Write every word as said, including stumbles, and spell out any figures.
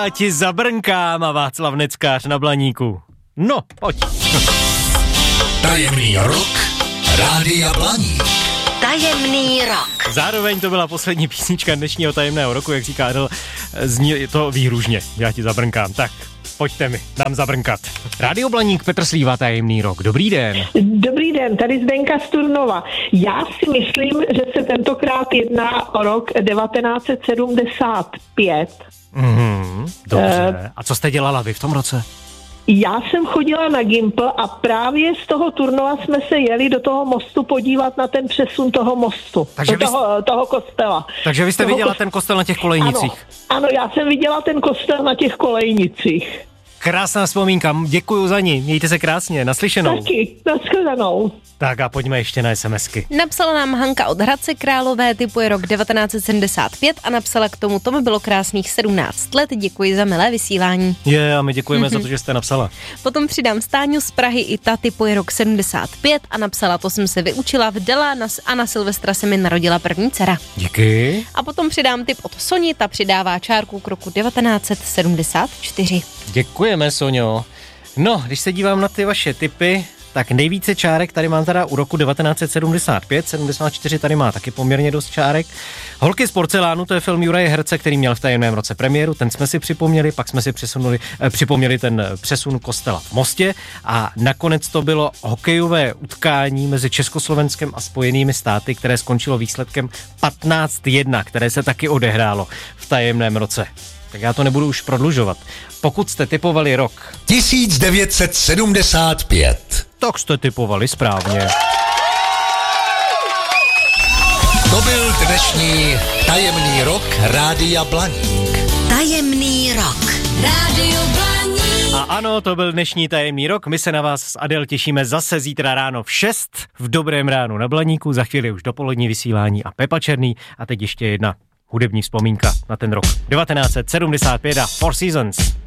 Já ti zabrnkám a Václav Neckář na Blaníku. No, pojď. Tajemný rok Rádia Blaník. Tajemný rok. Zároveň to byla poslední písnička dnešního tajemného roku, jak říká Adel, zní to výhružně. Já ti zabrnkám. Tak, pojďte mi, dám zabrnkat. Rádio Blaník, Petr Slíva, tajemný rok. Dobrý den. Dobrý den, tady Zdenka z Turnova. Já si myslím, že se tentokrát jedná o rok devatenáct set sedmdesát pět. Mhm, dobře. Uh, a co jste dělala vy v tom roce? Já jsem chodila na Gimpl a právě z toho Turnova jsme se jeli do toho mostu podívat na ten přesun toho mostu, Takže do toho, vy... toho kostela. Takže vy jste toho viděla kost... ten kostel na těch kolejnicích? Ano, ano, já jsem viděla ten kostel na těch kolejnicích. Krásná vzpomínka, děkuju za ní, mějte se krásně, naslyšenou. Taky, nashledanou. Tak a pojďme ještě na SMSky. Napsala nám Hanka od Hradce Králové, typuje rok devatenáct set sedmdesát pět a napsala k tomu, to mi bylo krásných sedmnáct let, děkuji za milé vysílání. Je, a my děkujeme za to, že jste napsala. Potom přidám Stáňu z Prahy, i ta typuje rok sedmdesát pět a napsala, to jsem se vyučila v Dela a na Silvestra se mi narodila první dcera. Díky. A potom přidám tip od Soni, ta přidává čárku k roku devatenáct set sedmdesát čtyři. Děkujeme, Soňo. No, když se dívám na ty vaše tipy, tak nejvíce čárek tady mám teda u roku devatenáct set sedmdesát pět, sedmdesát čtyři tady má taky poměrně dost čárek. Holky z porcelánu, to je film Juraje Herce, který měl v tajemném roce premiéru, ten jsme si připomněli, pak jsme si přesunuli, eh, připomněli ten přesun kostela v Mostě a nakonec to bylo hokejové utkání mezi Československem a Spojenými státy, které skončilo výsledkem patnáct jedna, které se taky odehrálo v tajemném roce. Tak já to nebudu už prodlužovat. Pokud jste tipovali rok tisíc devět set sedmdesát pět, tak jste tipovali správně. To byl dnešní tajemný rok Rádia Blaník. Tajemný rok. Rádio Blaník. A ano, to byl dnešní tajemný rok. My se na vás s Adel těšíme zase zítra ráno v šest v Dobrém ránu na Blaníku. Za chvíli už dopolední vysílání a Pepa Černý. A teď ještě jedna hudební vzpomínka na ten rok devatenáct set sedmdesát pět a Four Seasons.